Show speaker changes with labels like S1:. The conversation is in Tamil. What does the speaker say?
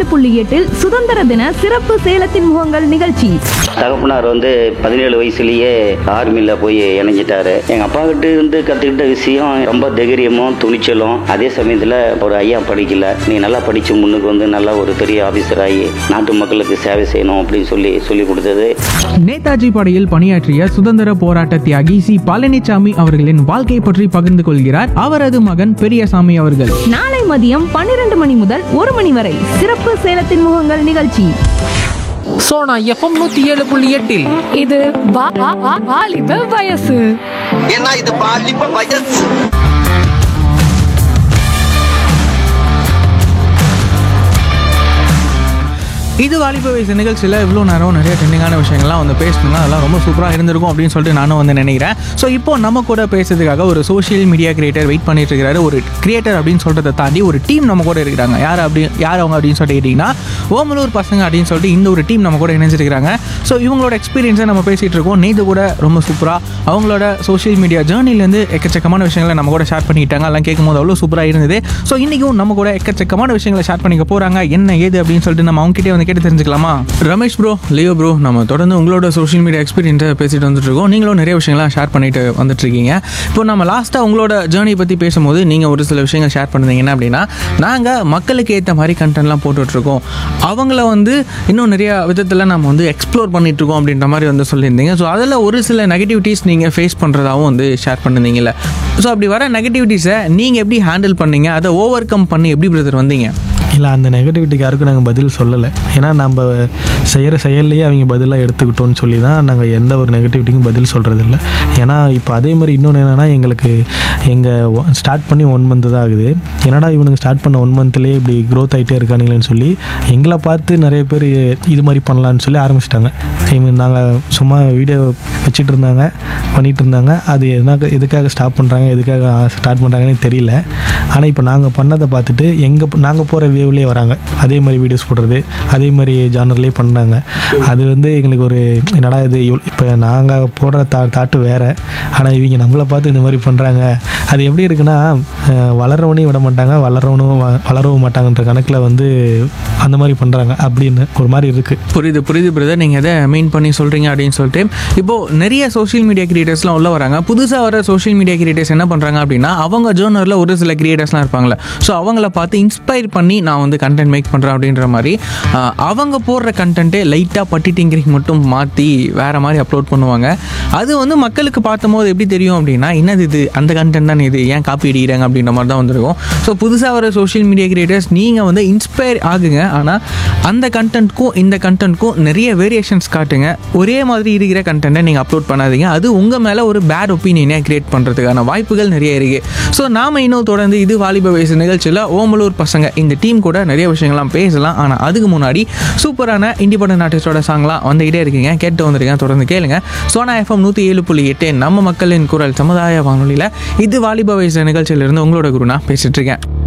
S1: 107.8 சுதந்திர தின சிறப்பு சேலத்தின் முகங்கள் நிகழ்ச்சி.
S2: தகப்பனார் 17 வயசுலயே ஆர்மியில் போய் இணைஞ்சிட்டாரு. எங்கள் அப்பா கிட்ட இருந்து கற்றுக்கிட்ட விஷயம் ரொம்ப தைரியமும் துணிச்சலும். அதே சமயத்தில் ஒரு ஐயா படிக்கல, நீ நல்லா படித்து முன்னுக்கு நல்லா ஒரு பெரிய ஆஃபீஸர் ஆகி நாட்டு மக்களுக்கு சேவை செய்யணும் அப்படின்னு சொல்லி கொடுத்தது.
S3: நேதாஜி படையில் பணியாற்றிய சுதந்திர போராட்ட தியாகி சி பழனிசாமி அவர்களின் வாழ்க்கை பற்றி பகிர்ந்து கொள்கிறார் அவரது மகன் பெரியசாமி அவர்கள்.
S1: நாளை மதியம் 12 மணி முதல் 1 மணி வரை சிறப்பு சேலத்தின் முகங்கள் நிகழ்ச்சி.
S4: சோனா FM 107.8
S5: இது வாலிப வயசு.
S6: ஏன்னா இது வாலிப வயசு.
S3: இது வாலிப வயசு நிகழ்ச்சியில் இவ்வளோ நேரம் நிறைய ட்ரெண்டிங்கான விஷயங்கள்லாம் பேசணும்னா அதெல்லாம் ரொம்ப சூப்பராக இருந்திருக்கும் அப்படின்னு சொல்லிட்டு நானும் நினைக்கிறேன். ஸோ இப்போ நம்ம கூட பேசுறதுக்காக ஒரு சோஷியல் மீடியா கிரியேட்டர் வெயிட் பண்ணிட்டு இருக்காரு. ஒரு கிரியேட்டர் அப்படின்னு சொல்கிறத தாண்டி ஒரு டீம் நம்ம கூட இருக்கிறாங்க. யார் அவங்க அப்படின்னு சொல்லிட்டு கேட்டிங்கன்னா ஓமலூர் பசங்க அப்படின்னு சொல்லிட்டு இந்த ஒரு டீம் நம்ம கூட இணைஞ்சிருக்கிறாங்க. ஸோ இவங்களோட எக்ஸ்பீரியன்ஸை நம்ம பேசிகிட்டு இருக்கோம். நேற்று கூட ரொம்ப சூப்பராக அவங்களோட சோஷியல் மீடியா ஜேர்னிலேருந்து எக்கச்சக்கமான விஷயங்களை நம்ம கூட ஷேர் பண்ணிக்கிட்டாங்க. எல்லாம் கேட்கும்போது அவ்வளோ சூப்பராக இருந்தது. ஸோ இன்றைக்கும் நம்ம கூட எக்கச்சக்கமான விஷயங்களை ஷேர் பண்ணிக்க போகிறாங்க. என்ன ஏது அப்படின்னு சொல்லிட்டு நம்ம அவங்ககிட்டே கேட்டு தெரிஞ்சுக்கலாமா? ரமேஷ் ப்ரோ, லியோ ப்ரோ, நம்ம தொடர்ந்து உங்களோட சோஷியல் மீடியா எக்ஸ்பீரியன்ஸை பேசிட்டு வந்துட்டு இருக்கோம். நீங்களும் நிறைய விஷயங்கள்லாம் ஷேர் பண்ணிட்டு வந்துட்டு இருக்கீங்க. இப்போ நம்ம லாஸ்ட்டாக உங்களோட ஜேர்னி பற்றி பேசும்போது நீங்கள் ஒரு சில விஷயங்கள் ஷேர் பண்ணுறீங்கன்னா அப்படின்னா நாங்கள் மக்களுக்கு ஏற்ற மாதிரி கண்டென்ட்லாம் போட்டுட்ருக்கோம், அவங்கள இன்னும் நிறைய விதத்தில் நம்ம எக்ஸ்ப்ளோர் பண்ணிட்டு இருக்கோம் அப்படின்ற மாதிரி சொல்லியிருந்தீங்க. ஸோ அதில் ஒரு சில நெகட்டிவிட்டிஸ் நீங்கள் ஃபேஸ் பண்ணுறதாகவும் ஷேர் பண்ணிருந்தீங்கல்ல. ஸோ அப்படி வர நெகட்டிவிட்டிஸை நீங்கள் எப்படி ஹேண்டில் பண்ணீங்க? அதை ஓவர் கம் பண்ணி எப்படி பிரதர் வந்தீங்க?
S7: இல்லை, அந்த நெகட்டிவிட்டிக்கு யாருக்கும் நாங்கள் பதில் சொல்லலை. ஏன்னா நம்ம செய்கிற செயல்லையே அவங்க பதிலாக எடுத்துக்கிட்டோன்னு சொல்லி தான் நாங்கள் எந்த ஒரு நெகட்டிவிட்டிக்கும் பதில் சொல்கிறதில்ல. ஏன்னா இப்போ அதே மாதிரி இன்னொன்று என்னென்னா, எங்களுக்கு ஸ்டார்ட் பண்ணி 1 மந்த் தான் ஆகுது. என்னடா இவனுக்கு ஸ்டார்ட் பண்ண 1 மந்த்லேயே இப்படி க்ரோத் ஆகிட்டே இருக்கானுங்களேன்னு சொல்லி எங்களை பார்த்து நிறைய பேர் இது மாதிரி பண்ணலான்னு சொல்லி ஆரம்பிச்சிட்டாங்க. நாங்கள் சும்மா வீடியோ வச்சுட்டு இருந்தாங்க, பண்ணிகிட்டு இருந்தாங்க. அது எதுக்காக ஸ்டார்ட் பண்ணுறாங்க, எதுக்காக ஸ்டார்ட் பண்ணுறாங்கன்னு தெரியல. ஆனால் இப்போ நாங்கள் பண்ணதை பார்த்துட்டு நாங்கள் போகிற வேவ்லேயே வராங்க. அதே மாதிரி வீடியோஸ் போடுறது, அதே மாதிரி ஜானர்லேயே பண்ணாங்க. அது எங்களுக்கு ஒரு என்னடா இது, இப்போ நாங்கள் போடுற தாட்டு வேறு, ஆனால் இவங்க நம்மளை பார்த்து இந்த மாதிரி பண்ணுறாங்க. அது எப்படி இருக்குன்னா, வளரவனையும் விட மாட்டாங்க, வளரவும் மாட்டாங்கன்ற கணக்கில் அந்த மாதிரி பண்ணுறாங்க அப்படின்னு ஒரு மாதிரி இருக்குது.
S3: புரியுது பிரதர், நீங்கள் எதை மெயின் பண்ணி சொல்கிறீங்க அப்படின்னு சொல்லிட்டு. இப்போது நிறைய சோஷியல் மீடியா கிரியேட்டர்ஸ்லாம் உள்ள வராங்க. புதுசாக வர சோஷியல் மீடியா கிரியேட்டர்ஸ் என்ன பண்ணுறாங்க அப்படின்னா, அவங்க ஜோனரில் ஒரு சில கிரியேட்டர்ஸ்லாம் இருப்பாங்களே, ஸோ அவங்கள பார்த்து இன்ஸ்பயர் பண்ணி நான் கண்டென்ட் மேக் பண்ணுறேன் அப்படின்ற மாதிரி அவங்க போடுற கண்டென்ட்டே லைட்டாக பட்டிட்டிங்கிறீங்க மட்டும் மாற்றி வேறு மாதிரி அப்லோட் பண்ணுவாங்க. அது மக்களுக்கு பார்த்தபோது எப்படி தெரியும் அப்படின்னா, என்னது இது, அந்த கண்டென்ட் தான் இது, ஏன் காப்பி அடிக்கிறாங்க அப்படின்ற மாதிரி தான் வந்துருக்கும். ஸோ புதுசாக வர சோஷியல் மீடியா கிரியேட்டர்ஸ் நீங்கள் இன்ஸ்பயர் ஆகுங்க, ஆனால் அந்த கண்டென்ட்க்கும் இந்த கண்டென்ட்க்கும் நிறைய வேரியேஷன்ஸ் காட்டுங்க. ஒரே மாதிரி இருக்கிற கண்டென்ட்டை நீங்கள் அப்லோட் பண்ணாதீங்க. அது உங்கள் மேலே ஒரு பேட் ஒப்பீனியனை கிரியேட் பண்ணுறதுக்கான வாய்ப்புகள் நிறைய இருக்குது. ஸோ நாம் இன்னும் தொடர்ந்து இது வாலிப வயசு நிகழ்ச்சியில் ஓமலூர் பசங்க இந்த டீம் கூட நிறைய விஷயங்கள்லாம் பேசலாம். ஆனால் அதுக்கு முன்னாடி சூப்பரான இண்டிபெண்டன்ட் ஆர்டிஸ்டோட சாங்லாம் வந்துகிட்டே இருக்கீங்க, கேட்டு வந்துருக்கேன், தொடர்ந்து கேளுங்க. சோனா FM 107.8 நம்ம மக்களின் குரல் சமுதாய வானொலியில் இது வாலிப வயசு நிகழ்ச்சியிலிருந்து உங்களோட குரு நான் பேசிட்டு இருக்கேன்.